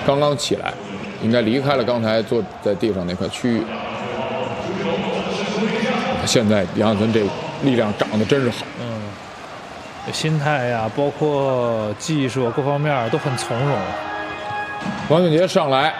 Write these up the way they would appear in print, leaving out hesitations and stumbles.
刚刚起来，应该离开了刚才坐在地上那块区域。现在杨汉森这力量长得真是好， 心态呀，包括技术各方面都很从容。 王俊杰上来，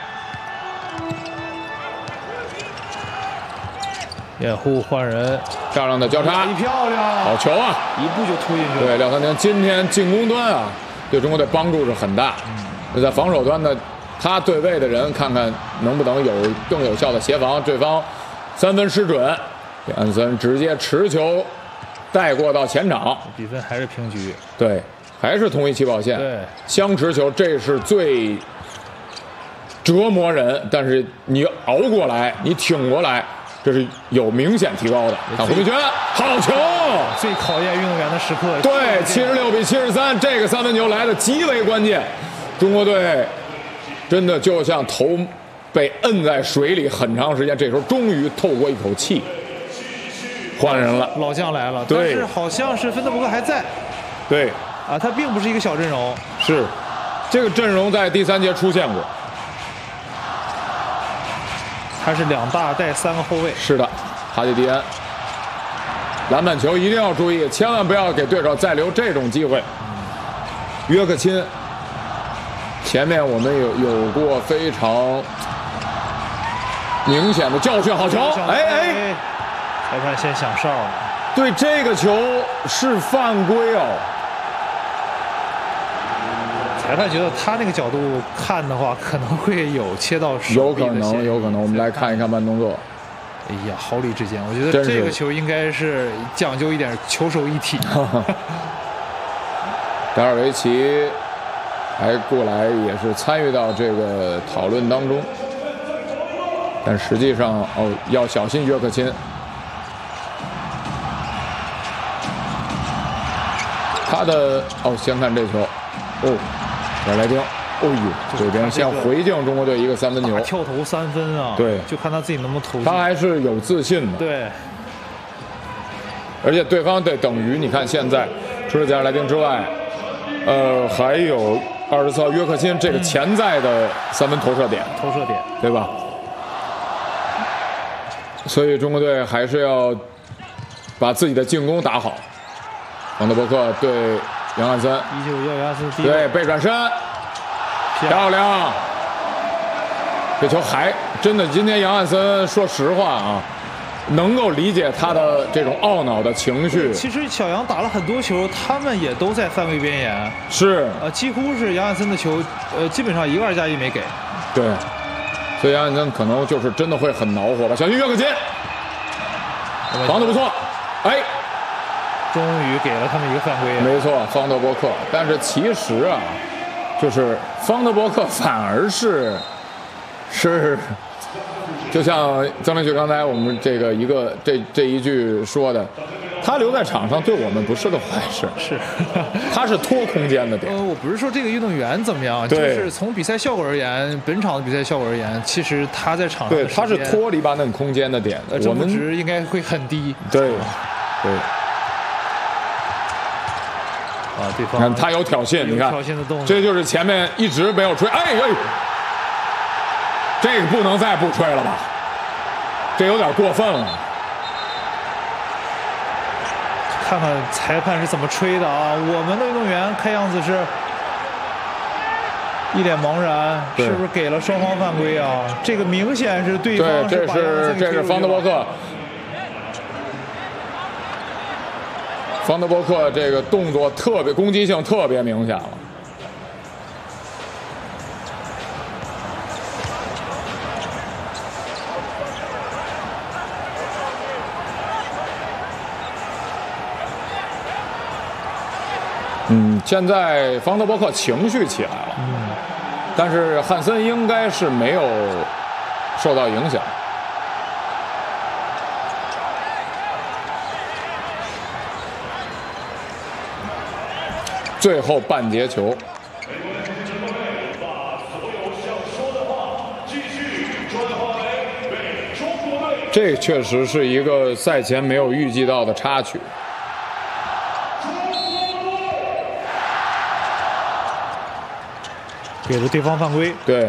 掩护换人， 漂亮的交叉， 漂亮， 好球啊！ 一步就突进去了。 对，廖三宁今天进攻端啊，对中国队帮助是很大。那在防守端呢，他对位的人看看能不能有更有效的协防，对方3分失准，杨汉森直接持球带过到前场， 比分还是平局。 对，还是同一起跑线， 对， 相持球，这是最折磨人，但是你熬过来，你挺过来。这是有明显提高的。看胡明轩，好球！ 最考验运动员的时刻。 对，76比73，这个3分球来的极为关键。中国队真的就像头被摁在水里很长时间，这时候终于透过一口气，换人了， 老将来了。 对， 但是好像是芬德伯格还在。 对， 啊，他并不是一个小阵容。 是，这个阵容在第3节出现过。 他是2大带3个后卫。 是的，哈迪迪恩，篮板球一定要注意，千万不要给对手再留这种机会。约克钦，前面我们有过非常明显的教训，好球！哎， 裁判先响哨了。 对，这个球是犯规哦。 裁判觉得他那个角度看的话，可能会有切到手臂的嫌疑。 有可能。我们来看一看慢动作。 哎呀，毫厘之间，我觉得这个球应该是讲究一点，球手一体。 达尔维奇还过来也是参与到这个讨论当中，但实际上要小心约克钦。他的先看这球，这莱丁，这边先回敬中国队一个3分球， 跳投3分啊！ 对， 就看他自己能不能投进。 他还是有自信的。 对， 而且对方等于你看现在除了加尔莱丁之外，还有24号约克钦这个潜在的3分投射点，对吧？所以中国队还是要把自己的进攻打好。方德伯克对杨汉森，对背转身，漂亮！这球还真的，今天杨汉森说实话啊，能够理解他的这种懊恼的情绪。 其实小杨打了很多球，他们也都在犯规边缘。 是， 几乎是杨汉森的球，基本上1个2加1没给。 对，所以杨汉森可能就是真的会很恼火吧。小心约克钦，防得不错， 终于给了他们一个犯规。 没错，方德伯克。但是其实啊，就是方德伯克反而是，就像曾连旭刚才我们这一句说的，他留在场上对我们不是个坏事。 是， 他是拖空间的点。 我不是说这个运动员怎么样，就是从比赛效果而言，本场的比赛效果而言，其实他在场上对他是拖黎巴嫩空间的点， 我们值应该会很低。 对。 对方， 你看他有挑衅，你看，这就是前面一直没有吹，这个不能再不吹了吧？这有点过分了。 看看裁判是怎么吹的啊！我们的运动员看样子是一脸茫然，是不是给了双方犯规啊？这个明显是对方这是方德伯克。方德伯克这个动作特别攻击性特别明显了。现在方德伯克情绪起来了，但是汉森应该是没有受到影响。最后半节球，这确实是一个赛前没有预计到的插曲。 给了对方犯规， 对。